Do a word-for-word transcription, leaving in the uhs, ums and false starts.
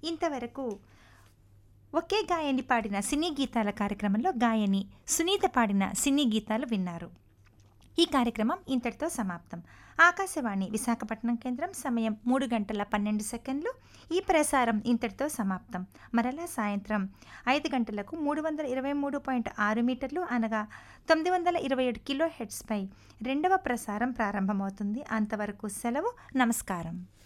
ఇంతవరకు ఒకే గాయని పాడిన సినీ గీతాల కార్యక్రమంలో గాయని సునీత పాడిన సినీ గీతాలు విన్నారు. ఈ కార్యక్రమం ఇంతటితో సమాప్తం. ఆకాశవాణి విశాఖపట్నం కేంద్రం సమయం మూడు గంటల పన్నెండు సెకండ్లు. ఈ ప్రసారం ఇంతటితో సమాప్తం. మరలా సాయంత్రం ఐదు గంటలకు మూడు వందల ఇరవై మూడు పాయింట్ ఆరు మీటర్లు అనగా తొమ్మిది వందల ఇరవై ఏడు కిలో హెడ్స్పై రెండవ ప్రసారం ప్రారంభమవుతుంది. అంతవరకు సెలవు. నమస్కారం.